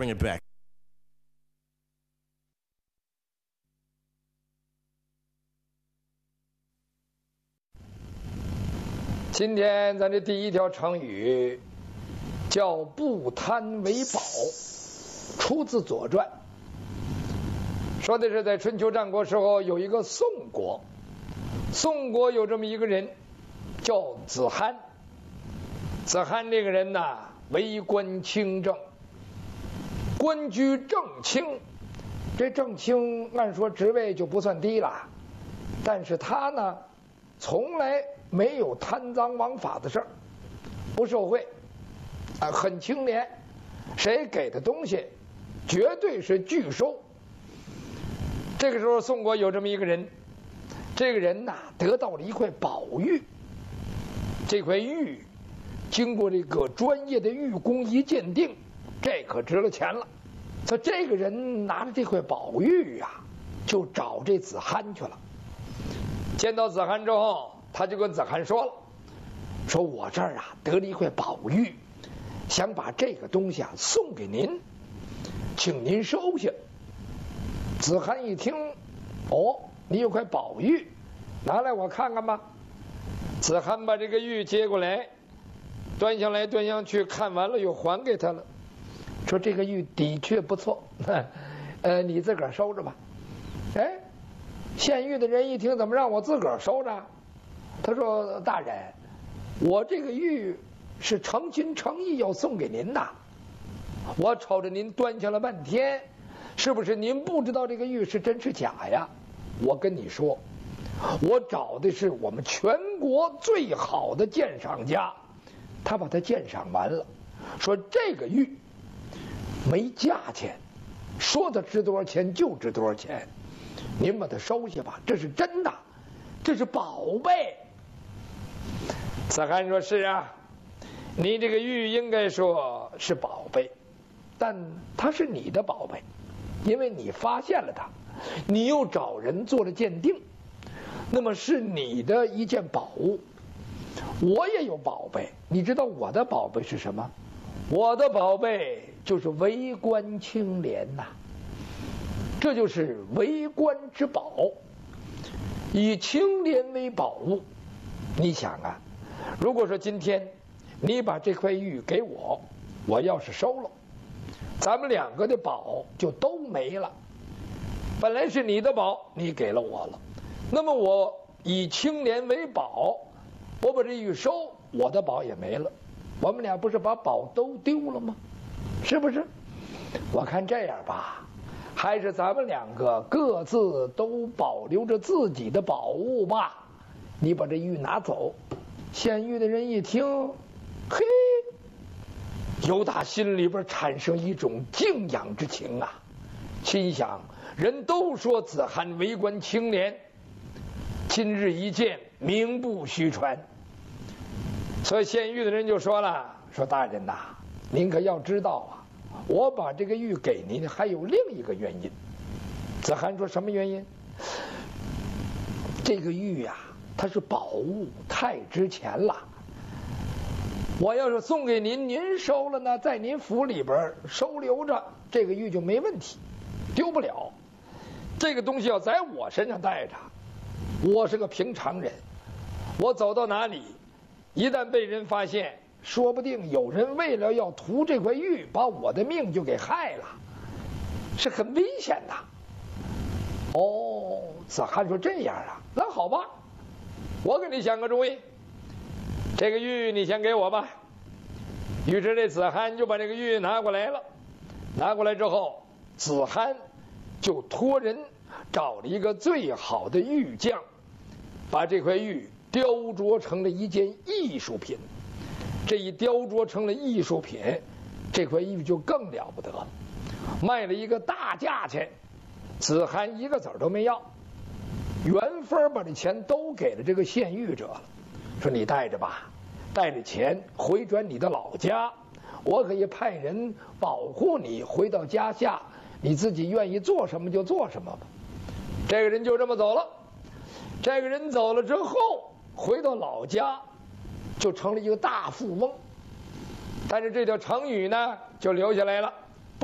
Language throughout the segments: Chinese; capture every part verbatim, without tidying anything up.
bring it back. 今天咱这第一条成语叫不贪为宝，出自《左传》，说的是在春秋战国时候有一个宋国，宋国有这么一个人叫子罕。子罕这个人呐，为官清正，官居正卿。这正卿按说职位就不算低了，但是他呢，从来没有贪赃枉法的事儿，不受贿，啊，很清廉，谁给的东西绝对是拒收。这个时候，宋国有这么一个人，这个人呐得到了一块宝玉，这块玉经过这个专业的玉工一鉴定，这可值了钱了。所以这个人拿着这块宝玉啊，就找这子罕去了。见到子罕之后，他就跟子罕说了，说我这儿啊得了一块宝玉，想把这个东西啊送给您，请您收下。子罕一听，哦，你有块宝玉，拿来我看看吧。子罕把这个玉接过来，端详来端详去，看完了又还给他了，说这个玉的确不错，呃，你自个儿收着吧。哎，献玉的人一听，怎么让我自个儿收着？他说：“大人，我这个玉是诚心诚意要送给您的。我瞅着您端详了半天，是不是您不知道这个玉是真是假呀？我跟你说，我找的是我们全国最好的鉴赏家，他把它鉴赏完了，说这个玉没价钱，说它值多少钱就值多少钱，您把它收下吧，这是真的，这是宝贝。”子罕说：“是啊，你这个玉应该说是宝贝，但它是你的宝贝，因为你发现了它，你又找人做了鉴定，那么是你的一件宝物。我也有宝贝，你知道我的宝贝是什么？我的宝贝就是为官清廉呐，这就是为官之宝，以清廉为宝物。你想啊，如果说今天你把这块玉给我，我要是收了，咱们两个的宝就都没了。本来是你的宝，你给了我了，那么我以清廉为宝，我把这玉收，我的宝也没了，我们俩不是把宝都丢了吗？是不是？我看这样吧，还是咱们两个各自都保留着自己的宝物吧。你把这玉拿走。献玉的人一听，嘿，由打心里边产生一种敬仰之情啊，心想人都说子罕为官清廉，今日一见，名不虚传。所以献玉的人就说了，说大人呐，您可要知道啊，我把这个玉给您还有另一个原因。子罕说什么原因？这个玉呀、啊它是宝物，太值钱了。我要是送给您，您收了呢，在您府里边收留着，这个玉就没问题，丢不了。这个东西要在我身上带着，我是个平常人，我走到哪里，一旦被人发现，说不定有人为了要图这块玉，把我的命就给害了，是很危险的。哦，子罕说这样啊，那好吧，我给你想个主意，这个玉你先给我吧。于是这子罕就把这个玉拿过来了，拿过来之后，子罕就托人找了一个最好的玉匠，把这块玉雕琢成了一件艺术品。这一雕琢成了艺术品，这块玉就更了不得了，卖了一个大价钱。子罕一个子儿都没要，原分把这钱都给了这个献玉者了，说你带着吧，带着钱回转你的老家，我可以派人保护你，回到家下你自己愿意做什么就做什么吧。这个人就这么走了。这个人走了之后，回到老家就成了一个大富翁。但是这条成语呢就留下来了，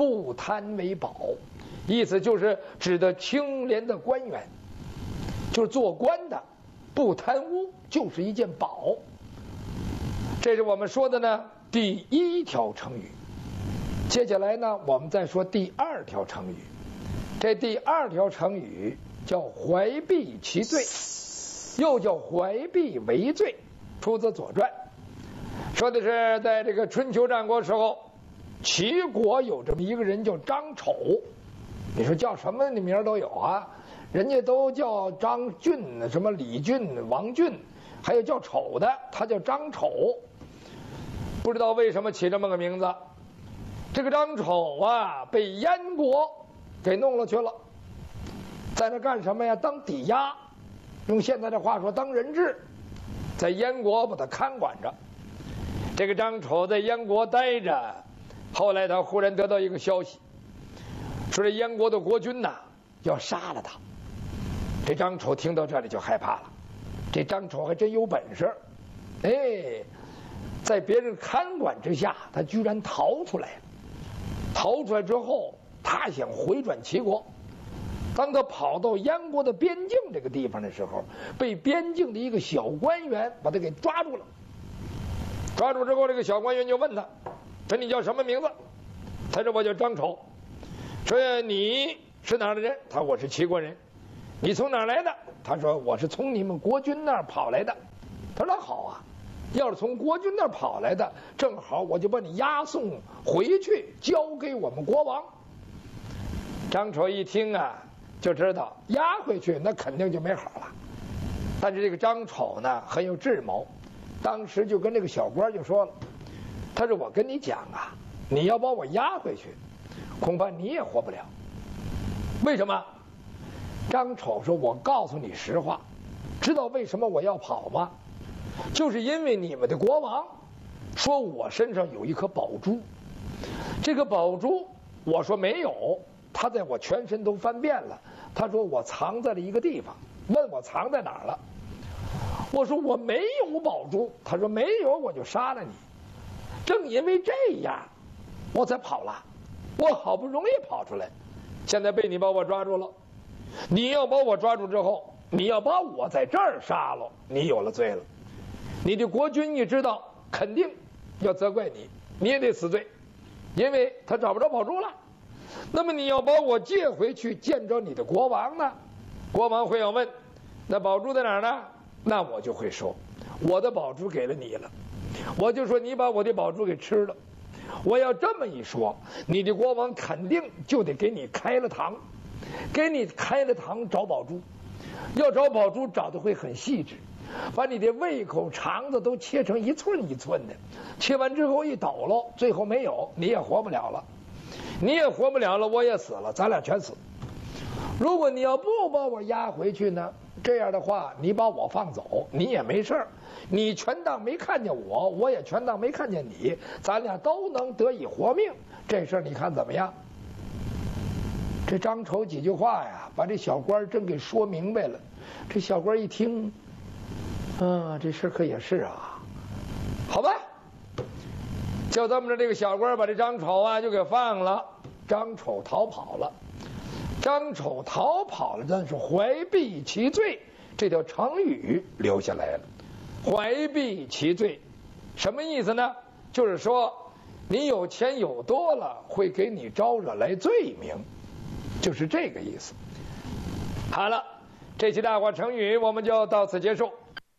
不贪为宝，意思就是指的清廉的官员，就是做官的不贪污就是一件宝。这是我们说的呢第一条成语。接下来呢，我们再说第二条成语。这第二条成语叫怀璧其罪，又叫怀璧为罪，出自《左传》，说的是在这个春秋战国时候，齐国有这么一个人叫张丑。你说叫什么的名都有啊，人家都叫张俊、什么李俊、王俊，还有叫丑的，他叫张丑。不知道为什么起这么个名字。这个张丑啊，被燕国给弄了去了，在那干什么呀？当抵押，用现在的话说，当人质，在燕国把他看管着。这个张丑在燕国待着，后来他忽然得到一个消息，说这燕国的国君呐要杀了他。这张丑听到这里就害怕了，这张丑还真有本事，哎，在别人看管之下，他居然逃出来了。逃出来之后，他想回转齐国。当他跑到燕国的边境这个地方的时候，被边境的一个小官员把他给抓住了。抓住之后，这个小官员就问他：“说你叫什么名字？”他说：“我叫张丑。”说：“你是哪儿的人？”他说：“我是齐国人。”“你从哪儿来的？”他说：“我是从你们国君那儿跑来的。”他说：“好啊。要是从国君那儿跑来的，正好我就把你押送回去，交给我们国王。”张丑一听啊，就知道押回去那肯定就没好了。但是这个张丑呢很有智谋，当时就跟这个小官就说了，他说：“我跟你讲啊，你要把我押回去，恐怕你也活不了。”为什么？张丑说：“我告诉你实话，知道为什么我要跑吗？就是因为你们的国王说我身上有一颗宝珠，这个宝珠我说没有，他在我全身都翻遍了，他说我藏在了一个地方，问我藏在哪儿了。我说我没有宝珠，他说没有我就杀了你。正因为这样我才跑了，我好不容易跑出来，现在被你把我抓住了。你要把我抓住之后，你要把我在这儿杀了，你有了罪了。你的国君你知道肯定要责怪你，你也得死罪，因为他找不着宝珠了。那么你要把我借回去见着你的国王呢，国王会要问那宝珠在哪儿呢？那我就会说我的宝珠给了你了，我就说你把我的宝珠给吃了。我要这么一说，你的国王肯定就得给你开了膛，给你开了膛找宝珠，要找宝珠找的会很细致，把你的胃口肠子都切成一寸一寸的，切完之后一抖搂，最后没有，你也活不了了，你也活不了了，我也死了，咱俩全死。如果你要不把我押回去呢，这样的话你把我放走，你也没事儿，你全当没看见我，我也全当没看见你，咱俩都能得以活命，这事儿你看怎么样？这张丑几句话呀，把这小官真给说明白了。这小官一听，啊，这事可也是啊，好吧，就这么着，这个小官把这张丑啊就给放了，张丑逃跑了。张丑逃跑了，但是怀璧其罪这条成语留下来了。怀璧其罪什么意思呢？就是说你有钱有多了，会给你招惹来罪名，就是这个意思。好了，这期大话成语我们就到此结束。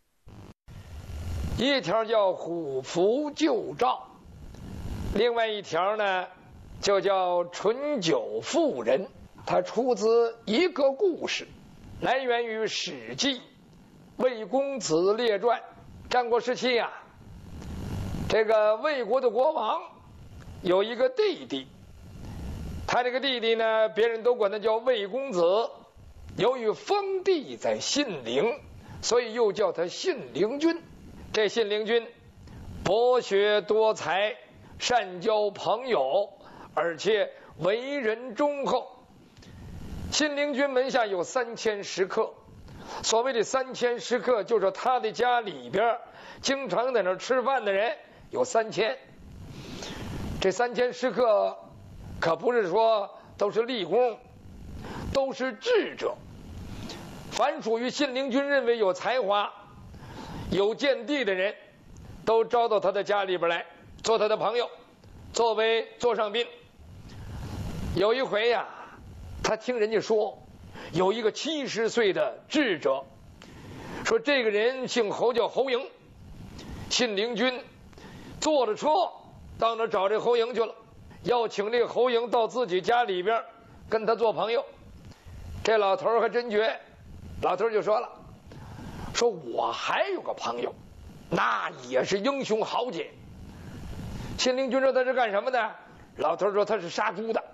一条叫虎符救赵，另外一条呢就叫醇酒妇人。它出自一个故事，来源于《史记·魏公子列传》。战国时期啊，这个魏国的国王有一个弟弟，他这个弟弟呢，别人都管他叫魏公子。由于封地在信陵，所以又叫他信陵君。这信陵君博学多才，善交朋友，而且为人忠厚。信陵君门下有三千食客，所谓的三千食客，就是他的家里边经常在那吃饭的人有三千。这三千食客可不是说都是立功，都是智者。凡属于信陵君认为有才华、有见地的人，都招到他的家里边来，做他的朋友，作为座上宾。有一回呀，他听人家说，有一个七十岁的智者，说这个人姓侯，叫侯嬴，信陵君坐着车到那找这侯嬴去了，要请这个侯嬴到自己家里边跟他做朋友。这老头还真绝，老头就说了，说我还有个朋友，那也是英雄豪杰。信陵君说他是干什么的？老头说他是杀猪的。